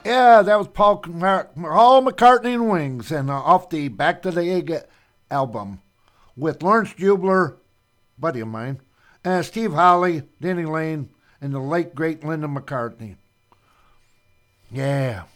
Yeah, that was Paul McCartney and Wings, and off the Back to the Egg album with Lawrence Jubler, buddy of mine, and Steve Holly, Denny Lane, and the late great Linda McCartney. Yeah.